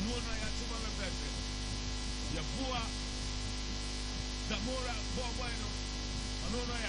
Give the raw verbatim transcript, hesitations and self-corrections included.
no ya tuma me pepe ya bua Zamora bo bueno ano no ya